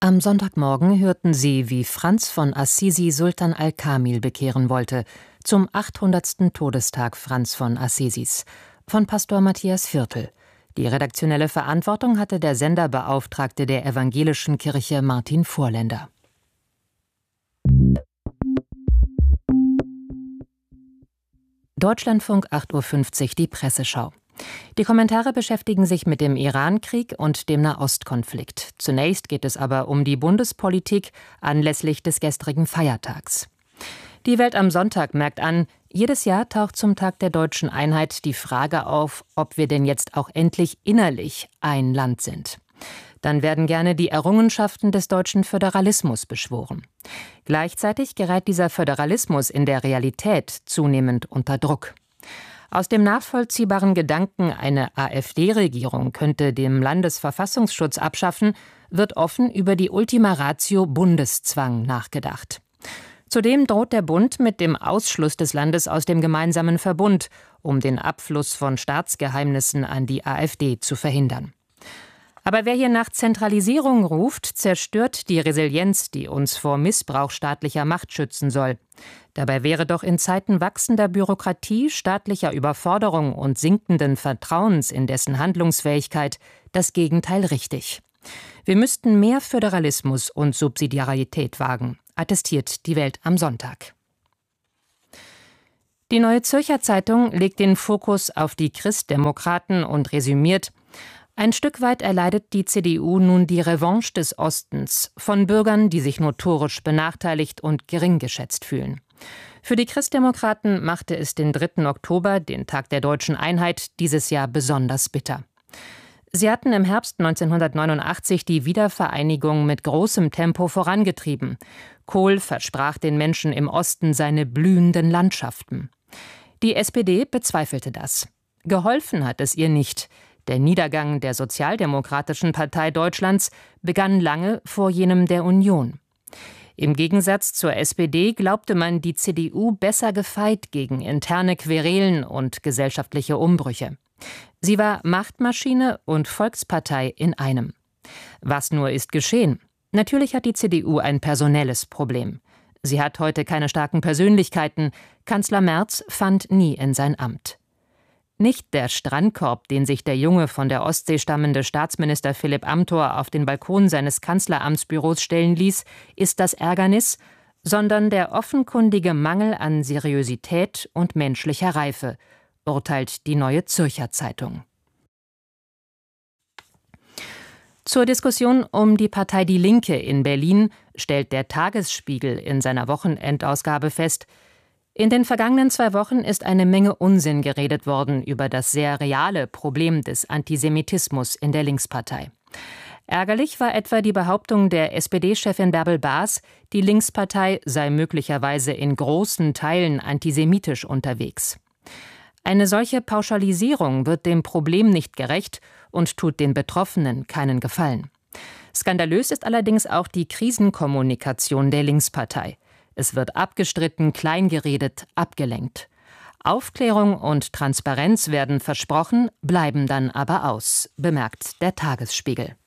Am Sonntagmorgen hörten Sie, wie Franz von Assisi Sultan al-Kamil bekehren wollte, zum 800. Todestag Franz von Assisis, von Pastor Matthias Viertel. Die redaktionelle Verantwortung hatte der Senderbeauftragte der Evangelischen Kirche Martin Vorländer. Deutschlandfunk 8:50 Uhr, die Presseschau. Die Kommentare beschäftigen sich mit dem Iran-Krieg und dem Nahostkonflikt. Zunächst geht es aber um die Bundespolitik anlässlich des gestrigen Feiertags. Die Welt am Sonntag merkt an, jedes Jahr taucht zum Tag der deutschen Einheit die Frage auf, ob wir denn jetzt auch endlich innerlich ein Land sind. Dann werden gerne die Errungenschaften des deutschen Föderalismus beschworen. Gleichzeitig gerät dieser Föderalismus in der Realität zunehmend unter Druck. Aus dem nachvollziehbaren Gedanken, eine AfD-Regierung könnte dem Landesverfassungsschutz abschaffen, wird offen über die Ultima Ratio Bundeszwang nachgedacht. Zudem droht der Bund mit dem Ausschluss des Landes aus dem gemeinsamen Verbund, um den Abfluss von Staatsgeheimnissen an die AfD zu verhindern. Aber wer hier nach Zentralisierung ruft, zerstört die Resilienz, die uns vor Missbrauch staatlicher Macht schützen soll. Dabei wäre doch in Zeiten wachsender Bürokratie, staatlicher Überforderung und sinkenden Vertrauens in dessen Handlungsfähigkeit das Gegenteil richtig. Wir müssten mehr Föderalismus und Subsidiarität wagen, attestiert die Welt am Sonntag. Die Neue Zürcher Zeitung legt den Fokus auf die Christdemokraten und resümiert: Ein Stück weit erleidet die CDU nun die Revanche des Ostens von Bürgern, die sich notorisch benachteiligt und gering geschätzt fühlen. Für die Christdemokraten machte es den 3. Oktober, den Tag der deutschen Einheit, dieses Jahr besonders bitter. Sie hatten im Herbst 1989 die Wiedervereinigung mit großem Tempo vorangetrieben. Kohl versprach den Menschen im Osten seine blühenden Landschaften. Die SPD bezweifelte das. Geholfen hat es ihr nicht. Der Niedergang der Sozialdemokratischen Partei Deutschlands begann lange vor jenem der Union. Im Gegensatz zur SPD glaubte man die CDU besser gefeit gegen interne Querelen und gesellschaftliche Umbrüche. Sie war Machtmaschine und Volkspartei in einem. Was nur ist geschehen? Natürlich hat die CDU ein personelles Problem. Sie hat heute keine starken Persönlichkeiten. Kanzler Merz fand nie in sein Amt. Nicht der Strandkorb, den sich der junge, von der Ostsee stammende Staatsminister Philipp Amthor auf den Balkon seines Kanzleramtsbüros stellen ließ, ist das Ärgernis, sondern der offenkundige Mangel an Seriosität und menschlicher Reife, urteilt die Neue Zürcher Zeitung. Zur Diskussion um die Partei Die Linke in Berlin stellt der Tagesspiegel in seiner Wochenendausgabe fest: In den vergangenen 2 Wochen ist eine Menge Unsinn geredet worden über das sehr reale Problem des Antisemitismus in der Linkspartei. Ärgerlich war etwa die Behauptung der SPD-Chefin Bärbel Baas, die Linkspartei sei möglicherweise in großen Teilen antisemitisch unterwegs. Eine solche Pauschalisierung wird dem Problem nicht gerecht und tut den Betroffenen keinen Gefallen. Skandalös ist allerdings auch die Krisenkommunikation der Linkspartei. Es wird abgestritten, kleingeredet, abgelenkt. Aufklärung und Transparenz werden versprochen, bleiben dann aber aus, bemerkt der Tagesspiegel.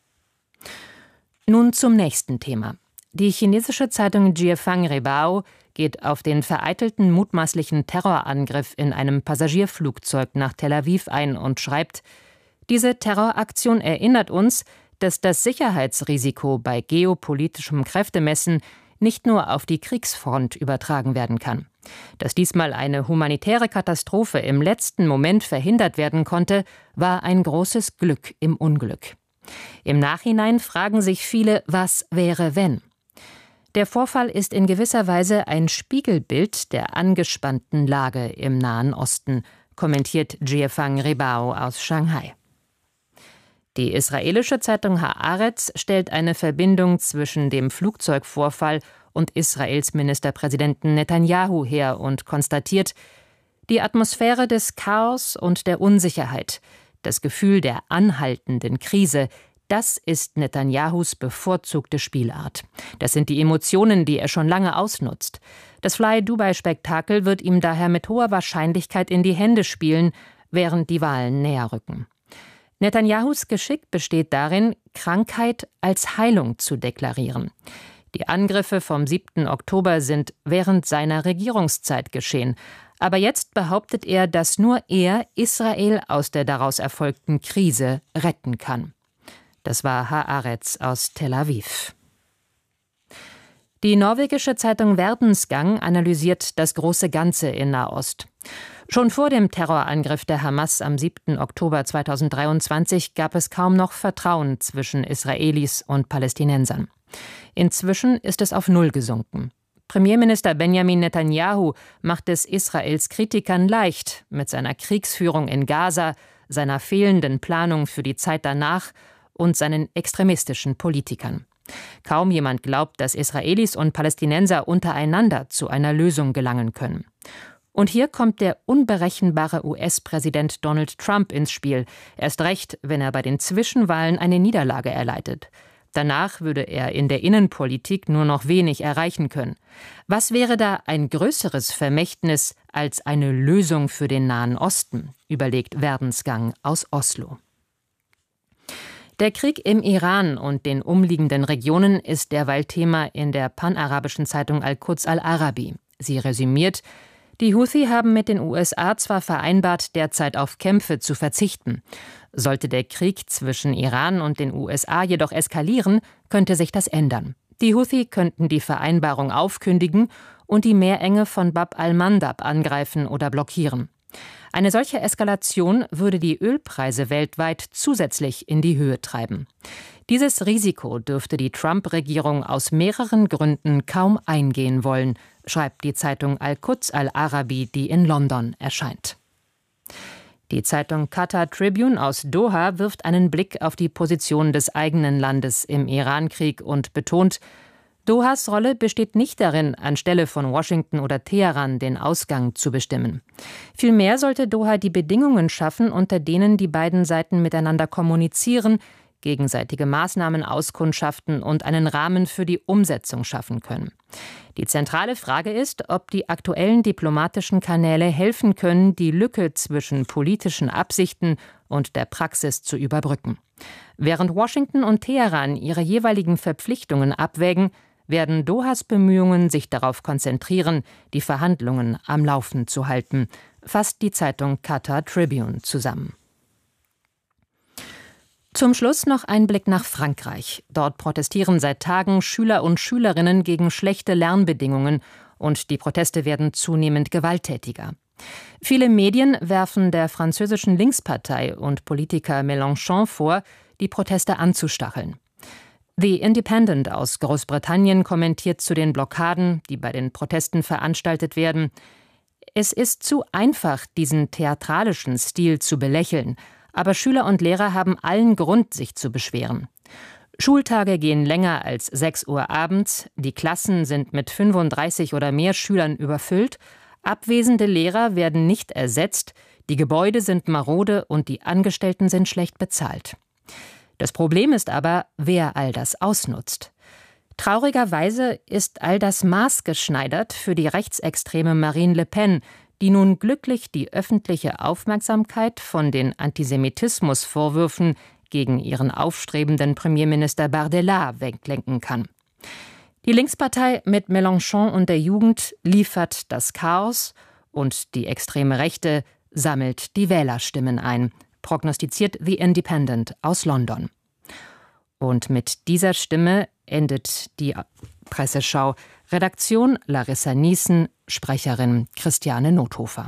Nun zum nächsten Thema. Die chinesische Zeitung Jiefang Rebao geht auf den vereitelten mutmaßlichen Terrorangriff in einem Passagierflugzeug nach Tel Aviv ein und schreibt: Diese Terroraktion erinnert uns, dass das Sicherheitsrisiko bei geopolitischem Kräftemessen nicht nur auf die Kriegsfront übertragen werden kann. Dass diesmal eine humanitäre Katastrophe im letzten Moment verhindert werden konnte, war ein großes Glück im Unglück. Im Nachhinein fragen sich viele, was wäre, wenn? Der Vorfall ist in gewisser Weise ein Spiegelbild der angespannten Lage im Nahen Osten, kommentiert Jiefang Rebao aus Shanghai. Die israelische Zeitung Haaretz stellt eine Verbindung zwischen dem Flugzeugvorfall und Israels Ministerpräsidenten Netanyahu her und konstatiert: Die Atmosphäre des Chaos und der Unsicherheit, das Gefühl der anhaltenden Krise, das ist Netanyahus bevorzugte Spielart. Das sind die Emotionen, die er schon lange ausnutzt. Das Fly-Dubai-Spektakel wird ihm daher mit hoher Wahrscheinlichkeit in die Hände spielen, während die Wahlen näher rücken. Netanyahus Geschick besteht darin, Krankheit als Heilung zu deklarieren. Die Angriffe vom 7. Oktober sind während seiner Regierungszeit geschehen. Aber jetzt behauptet er, dass nur er Israel aus der daraus erfolgten Krise retten kann. Das war Haaretz aus Tel Aviv. Die norwegische Zeitung Verdensgang analysiert das große Ganze in Nahost. Schon vor dem Terrorangriff der Hamas am 7. Oktober 2023 gab es kaum noch Vertrauen zwischen Israelis und Palästinensern. Inzwischen ist es auf Null gesunken. Premierminister Benjamin Netanyahu macht es Israels Kritikern leicht mit seiner Kriegsführung in Gaza, seiner fehlenden Planung für die Zeit danach und seinen extremistischen Politikern. Kaum jemand glaubt, dass Israelis und Palästinenser untereinander zu einer Lösung gelangen können. Und hier kommt der unberechenbare US-Präsident Donald Trump ins Spiel, erst recht, wenn er bei den Zwischenwahlen eine Niederlage erleidet. Danach würde er in der Innenpolitik nur noch wenig erreichen können. Was wäre da ein größeres Vermächtnis als eine Lösung für den Nahen Osten, überlegt Verdensgang aus Oslo. Der Krieg im Iran und den umliegenden Regionen ist derweil Thema in der panarabischen Zeitung Al-Quds Al-Arabi. Sie resümiert: Die Houthi haben mit den USA zwar vereinbart, derzeit auf Kämpfe zu verzichten. Sollte der Krieg zwischen Iran und den USA jedoch eskalieren, könnte sich das ändern. Die Houthi könnten die Vereinbarung aufkündigen und die Meerenge von Bab al-Mandab angreifen oder blockieren. Eine solche Eskalation würde die Ölpreise weltweit zusätzlich in die Höhe treiben. Dieses Risiko dürfte die Trump-Regierung aus mehreren Gründen kaum eingehen wollen, schreibt die Zeitung Al-Quds Al-Arabi, die in London erscheint. Die Zeitung Qatar Tribune aus Doha wirft einen Blick auf die Position des eigenen Landes im Irankrieg und betont: Dohas Rolle besteht nicht darin, anstelle von Washington oder Teheran den Ausgang zu bestimmen. Vielmehr sollte Doha die Bedingungen schaffen, unter denen die beiden Seiten miteinander kommunizieren, gegenseitige Maßnahmen auskundschaften und einen Rahmen für die Umsetzung schaffen können. Die zentrale Frage ist, ob die aktuellen diplomatischen Kanäle helfen können, die Lücke zwischen politischen Absichten und der Praxis zu überbrücken. Während Washington und Teheran ihre jeweiligen Verpflichtungen abwägen, werden Dohas Bemühungen sich darauf konzentrieren, die Verhandlungen am Laufen zu halten, fasst die Zeitung Qatar Tribune zusammen. Zum Schluss noch ein Blick nach Frankreich. Dort protestieren seit Tagen Schüler und Schülerinnen gegen schlechte Lernbedingungen und die Proteste werden zunehmend gewalttätiger. Viele Medien werfen der französischen Linkspartei und Politiker Mélenchon vor, die Proteste anzustacheln. The Independent aus Großbritannien kommentiert zu den Blockaden, die bei den Protesten veranstaltet werden: Es ist zu einfach, diesen theatralischen Stil zu belächeln, aber Schüler und Lehrer haben allen Grund, sich zu beschweren. Schultage gehen länger als 6 Uhr abends, die Klassen sind mit 35 oder mehr Schülern überfüllt, abwesende Lehrer werden nicht ersetzt, die Gebäude sind marode und die Angestellten sind schlecht bezahlt. Das Problem ist aber, wer all das ausnutzt. Traurigerweise ist all das maßgeschneidert für die rechtsextreme Marine Le Pen, die nun glücklich die öffentliche Aufmerksamkeit von den Antisemitismusvorwürfen gegen ihren aufstrebenden Premierminister Bardella weglenken kann. Die Linkspartei mit Mélenchon und der Jugend liefert das Chaos und die extreme Rechte sammelt die Wählerstimmen ein, prognostiziert The Independent aus London. Und mit dieser Stimme endet die Presseschau. Redaktion Larissa Niesen, Sprecherin Christiane Nothofer.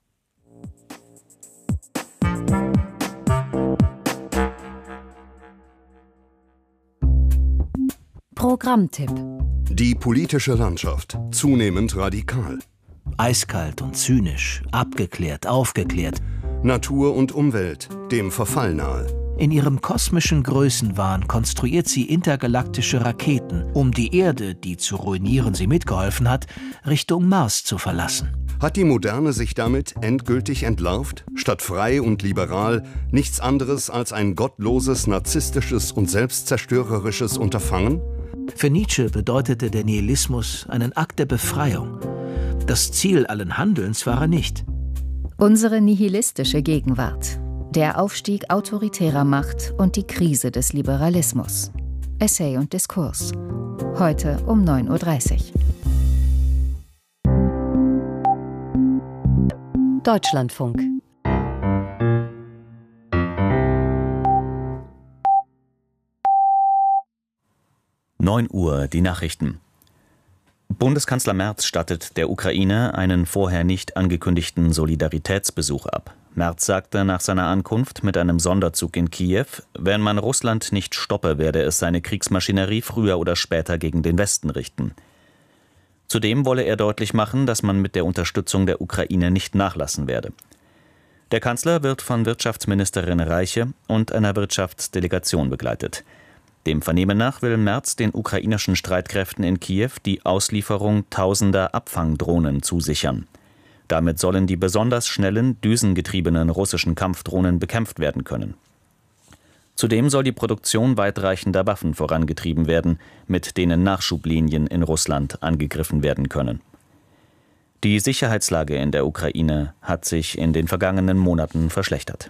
Programmtipp: Die politische Landschaft, zunehmend radikal. Eiskalt und zynisch, abgeklärt, aufgeklärt. Natur und Umwelt, dem Verfall nahe. In ihrem kosmischen Größenwahn konstruiert sie intergalaktische Raketen, um die Erde, die zu ruinieren sie mitgeholfen hat, Richtung Mars zu verlassen. Hat die Moderne sich damit endgültig entlarvt? Statt frei und liberal nichts anderes als ein gottloses, narzisstisches und selbstzerstörerisches Unterfangen? Für Nietzsche bedeutete der Nihilismus einen Akt der Befreiung. Das Ziel allen Handelns war er nicht. Unsere nihilistische Gegenwart. Der Aufstieg autoritärer Macht und die Krise des Liberalismus. Essay und Diskurs. Heute um 9:30 Uhr. Deutschlandfunk. Uhr, die Nachrichten. Bundeskanzler Merz stattet der Ukraine einen vorher nicht angekündigten Solidaritätsbesuch ab. Merz sagte nach seiner Ankunft mit einem Sonderzug in Kiew, wenn man Russland nicht stoppe, werde es seine Kriegsmaschinerie früher oder später gegen den Westen richten. Zudem wolle er deutlich machen, dass man mit der Unterstützung der Ukraine nicht nachlassen werde. Der Kanzler wird von Wirtschaftsministerin Reiche und einer Wirtschaftsdelegation begleitet. Dem Vernehmen nach will Merz den ukrainischen Streitkräften in Kiew die Auslieferung tausender Abfangdrohnen zusichern. Damit sollen die besonders schnellen, düsengetriebenen russischen Kampfdrohnen bekämpft werden können. Zudem soll die Produktion weitreichender Waffen vorangetrieben werden, mit denen Nachschublinien in Russland angegriffen werden können. Die Sicherheitslage in der Ukraine hat sich in den vergangenen Monaten verschlechtert.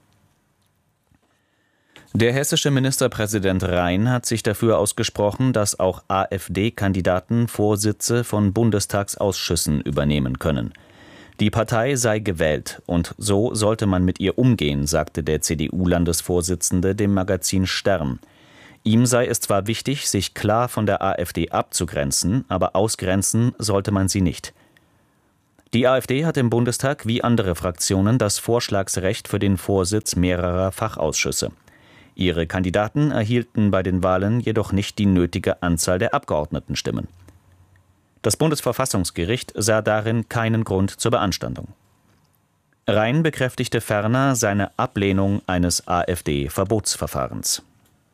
Der hessische Ministerpräsident Rhein hat sich dafür ausgesprochen, dass auch AfD-Kandidaten Vorsitze von Bundestagsausschüssen übernehmen können. Die Partei sei gewählt und so sollte man mit ihr umgehen, sagte der CDU-Landesvorsitzende dem Magazin Stern. Ihm sei es zwar wichtig, sich klar von der AfD abzugrenzen, aber ausgrenzen sollte man sie nicht. Die AfD hat im Bundestag wie andere Fraktionen das Vorschlagsrecht für den Vorsitz mehrerer Fachausschüsse. Ihre Kandidaten erhielten bei den Wahlen jedoch nicht die nötige Anzahl der Abgeordnetenstimmen. Das Bundesverfassungsgericht sah darin keinen Grund zur Beanstandung. Rhein bekräftigte ferner seine Ablehnung eines AfD-Verbotsverfahrens.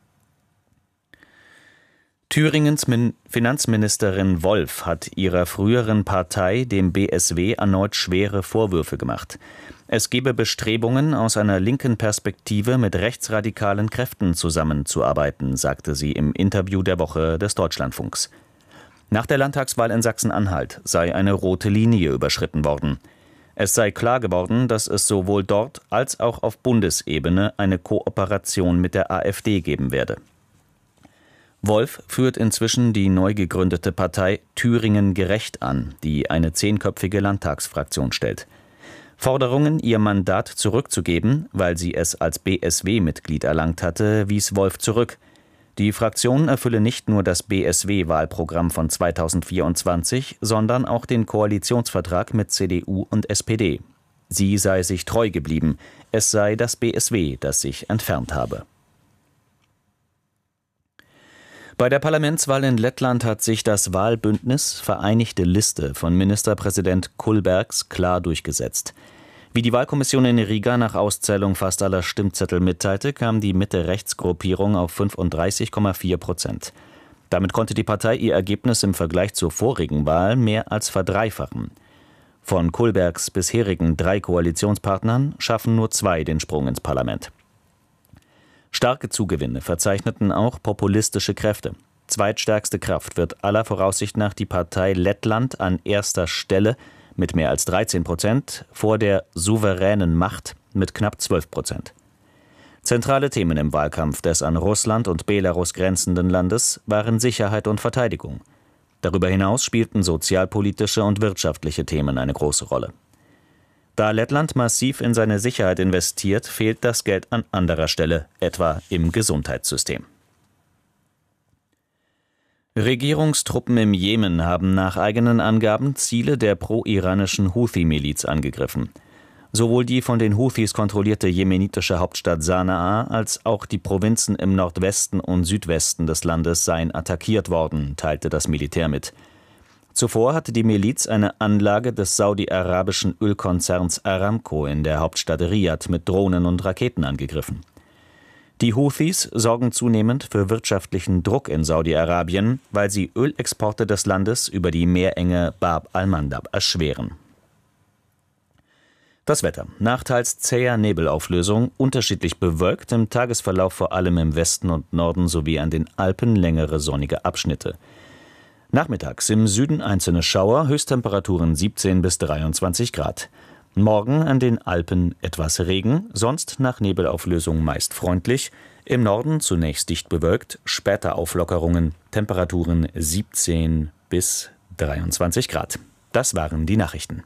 Thüringens Finanzministerin Wolf hat ihrer früheren Partei, dem BSW, erneut schwere Vorwürfe gemacht. Es gebe Bestrebungen, aus einer linken Perspektive mit rechtsradikalen Kräften zusammenzuarbeiten, sagte sie im Interview der Woche des Deutschlandfunks. Nach der Landtagswahl in Sachsen-Anhalt sei eine rote Linie überschritten worden. Es sei klar geworden, dass es sowohl dort als auch auf Bundesebene eine Kooperation mit der AfD geben werde. Wolf führt inzwischen die neu gegründete Partei Thüringen gerecht an, die eine 10-köpfige Landtagsfraktion stellt. Forderungen, ihr Mandat zurückzugeben, weil sie es als BSW-Mitglied erlangt hatte, wies Wolf zurück. Die Fraktion erfülle nicht nur das BSW-Wahlprogramm von 2024, sondern auch den Koalitionsvertrag mit CDU und SPD. Sie sei sich treu geblieben, es sei das BSW, das sich entfernt habe. Bei der Parlamentswahl in Lettland hat sich das Wahlbündnis Vereinigte Liste von Ministerpräsident Kullbergs klar durchgesetzt. Wie die Wahlkommission in Riga nach Auszählung fast aller Stimmzettel mitteilte, kam die Mitte-Rechts-Gruppierung auf 35,4%. Damit konnte die Partei ihr Ergebnis im Vergleich zur vorigen Wahl mehr als verdreifachen. Von Kullbergs bisherigen 3 Koalitionspartnern schaffen nur 2 den Sprung ins Parlament. Starke Zugewinne verzeichneten auch populistische Kräfte. Zweitstärkste Kraft wird aller Voraussicht nach die Partei Lettland an erster Stelle mit mehr als 13%, vor der souveränen Macht mit knapp 12%. Zentrale Themen im Wahlkampf des an Russland und Belarus grenzenden Landes waren Sicherheit und Verteidigung. Darüber hinaus spielten sozialpolitische und wirtschaftliche Themen eine große Rolle. Da Lettland massiv in seine Sicherheit investiert, fehlt das Geld an anderer Stelle, etwa im Gesundheitssystem. Regierungstruppen im Jemen haben nach eigenen Angaben Ziele der pro-iranischen Houthi-Miliz angegriffen. Sowohl die von den Houthis kontrollierte jemenitische Hauptstadt Sanaa als auch die Provinzen im Nordwesten und Südwesten des Landes seien attackiert worden, teilte das Militär mit. Zuvor hatte die Miliz eine Anlage des saudi-arabischen Ölkonzerns Aramco in der Hauptstadt Riad mit Drohnen und Raketen angegriffen. Die Houthis sorgen zunehmend für wirtschaftlichen Druck in Saudi-Arabien, weil sie Ölexporte des Landes über die Meerenge Bab al-Mandab erschweren. Das Wetter. Nachteils zäher Nebelauflösung, unterschiedlich bewölkt, im Tagesverlauf vor allem im Westen und Norden sowie an den Alpen längere sonnige Abschnitte. Nachmittags im Süden einzelne Schauer, Höchsttemperaturen 17 bis 23 Grad. Morgen an den Alpen etwas Regen, sonst nach Nebelauflösung meist freundlich. Im Norden zunächst dicht bewölkt, später Auflockerungen, Temperaturen 17 bis 23 Grad. Das waren die Nachrichten.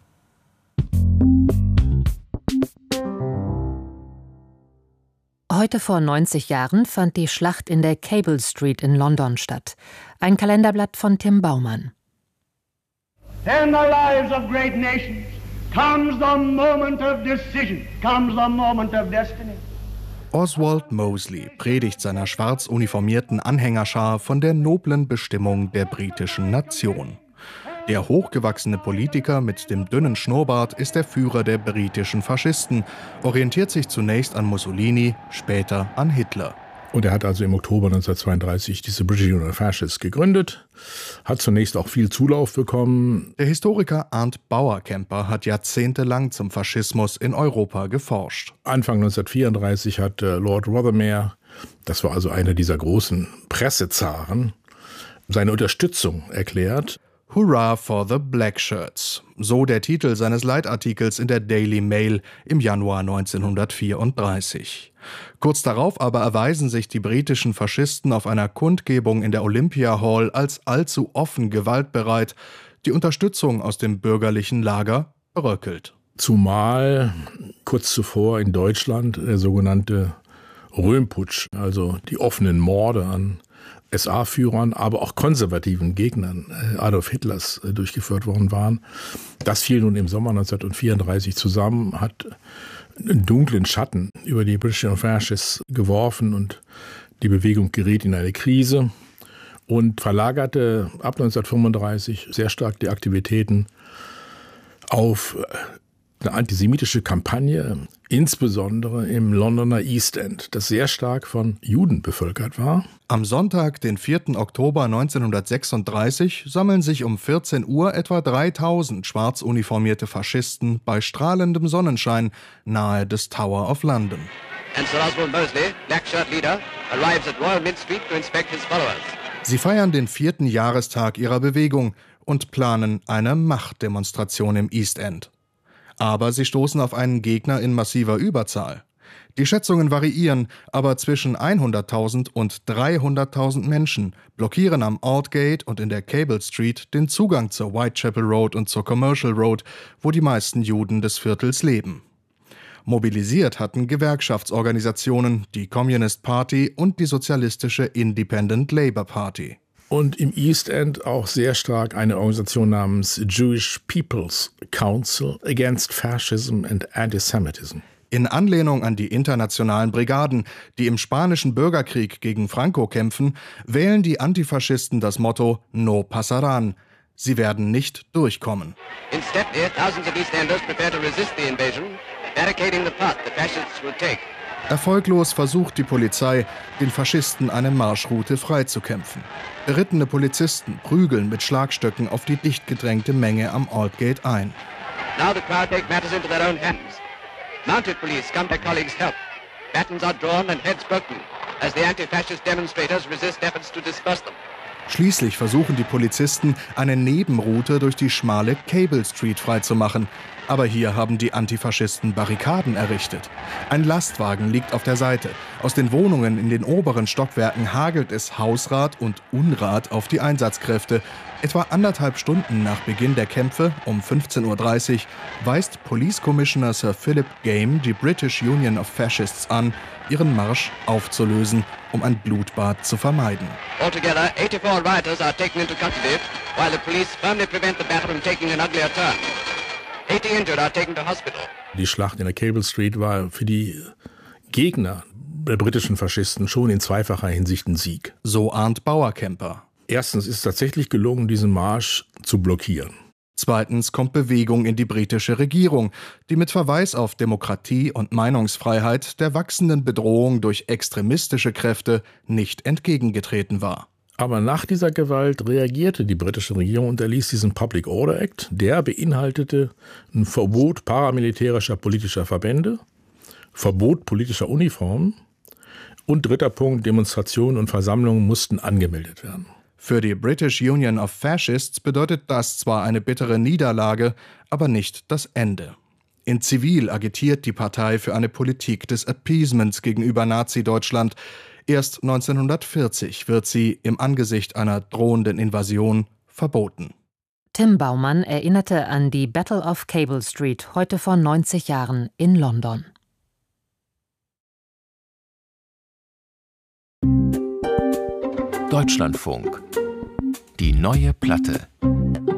Heute vor 90 Jahren fand die Schlacht in der Cable Street in London statt. Ein Kalenderblatt von Tim Baumann. In the lives of great nations comes the moment of decision, comes the moment of destiny. Oswald Mosley predigt seiner schwarz uniformierten Anhängerschar von der noblen Bestimmung der britischen Nation. Der hochgewachsene Politiker mit dem dünnen Schnurrbart ist der Führer der britischen Faschisten, orientiert sich zunächst an Mussolini, später an Hitler. Und er hat also im Oktober 1932 diese British Union of Fascists gegründet, hat zunächst auch viel Zulauf bekommen. Der Historiker Arndt Bauerkemper hat jahrzehntelang zum Faschismus in Europa geforscht. Anfang 1934 hat Lord Rothermere, das war also einer dieser großen Pressezaren, seine Unterstützung erklärt. Hurrah for the Black Shirts, so der Titel seines Leitartikels in der Daily Mail im Januar 1934. Kurz darauf aber erweisen sich die britischen Faschisten auf einer Kundgebung in der Olympia Hall als allzu offen gewaltbereit. Die Unterstützung aus dem bürgerlichen Lager bröckelt. Zumal kurz zuvor in Deutschland der sogenannte Röhmputsch, also die offenen Morde an SA-Führern, aber auch konservativen Gegnern Adolf Hitlers durchgeführt worden waren. Das fiel nun im Sommer 1934 zusammen, hat einen dunklen Schatten über die British Union of Fascists geworfen und die Bewegung geriet in eine Krise und verlagerte ab 1935 sehr stark die Aktivitäten auf eine antisemitische Kampagne, insbesondere im Londoner East End, das sehr stark von Juden bevölkert war. Am Sonntag, den 4. Oktober 1936, sammeln sich um 14 Uhr etwa 3000 schwarz uniformierte Faschisten bei strahlendem Sonnenschein nahe des Tower of London. And Sir Oswald Mosley, Black Shirt leader, arrives at Royal Mint Street to inspect his followers. Sie feiern den 4. Jahrestag ihrer Bewegung und planen eine Machtdemonstration im East End. Aber sie stoßen auf einen Gegner in massiver Überzahl. Die Schätzungen variieren, aber zwischen 100.000 und 300.000 Menschen blockieren am Aldgate und in der Cable Street den Zugang zur Whitechapel Road und zur Commercial Road, wo die meisten Juden des Viertels leben. Mobilisiert hatten Gewerkschaftsorganisationen, die Communist Party und die sozialistische Independent Labour Party. Und im East End auch sehr stark eine Organisation namens Jewish People's Council Against Fascism and Antisemitism. In Anlehnung an die internationalen Brigaden, die im spanischen Bürgerkrieg gegen Franco kämpfen, wählen die Antifaschisten das Motto No pasarán. Sie werden nicht durchkommen. In Stepney, thousands of East Enders prepare to resist the invasion, barricading the path the fascists will take. Erfolglos versucht die Polizei, den Faschisten eine Marschroute freizukämpfen. Berittene Polizisten prügeln mit Schlagstöcken auf die dicht gedrängte Menge am Aldgate ein. Now the crowd take matters into their own hands. Mounted police come to their colleagues' help. Batons are drawn and heads broken as the anti-fascist demonstrators resist efforts to disperse them. Schließlich versuchen die Polizisten, eine Nebenroute durch die schmale Cable Street freizumachen. Aber hier haben die Antifaschisten Barrikaden errichtet. Ein Lastwagen liegt auf der Seite. Aus den Wohnungen in den oberen Stockwerken hagelt es Hausrat und Unrat auf die Einsatzkräfte. Etwa 1,5 Stunden nach Beginn der Kämpfe, um 15:30 Uhr, weist Police Commissioner Sir Philip Game die British Union of Fascists an, ihren Marsch aufzulösen, um ein Blutbad zu vermeiden. Altogether, 84 rioters are taken into custody, while the police firmly prevent the battle from taking an uglier turn. 80 injured are taken to hospital. Die Schlacht in der Cable Street war für die Gegner der britischen Faschisten schon in zweifacher Hinsicht ein Sieg. So Arndt Bauerkemper. Erstens ist es tatsächlich gelungen, diesen Marsch zu blockieren. Zweitens kommt Bewegung in die britische Regierung, die mit Verweis auf Demokratie und Meinungsfreiheit der wachsenden Bedrohung durch extremistische Kräfte nicht entgegengetreten war. Aber nach dieser Gewalt reagierte die britische Regierung und erließ diesen Public Order Act. Der beinhaltete ein Verbot paramilitärischer politischer Verbände, Verbot politischer Uniformen und dritter Punkt, Demonstrationen und Versammlungen mussten angemeldet werden. Für die British Union of Fascists bedeutet das zwar eine bittere Niederlage, aber nicht das Ende. In Zivil agitiert die Partei für eine Politik des Appeasements gegenüber Nazi-Deutschland. Erst 1940 wird sie im Angesicht einer drohenden Invasion verboten. Tim Baumann erinnerte an die Battle of Cable Street heute vor 90 Jahren in London. Deutschlandfunk. Die neue Platte.